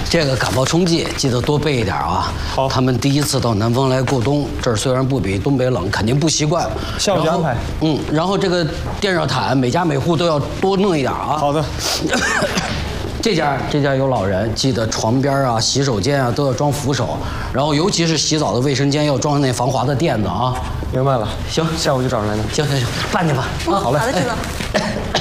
这个感冒冲剂记得多备一点啊。 好， 他们第一次到南方来过冬，这儿虽然不比东北冷，肯定不习惯。 下午就安排。 然后这个电热毯每家每户都要多弄一点啊。 好的。 这家有老人，记得床边啊、洗手间啊都要装扶手，然后尤其是洗澡的卫生间要装那防滑的垫子啊。 明白了。 行， 下午就找人来呢。 行，办去吧。 好的，知道。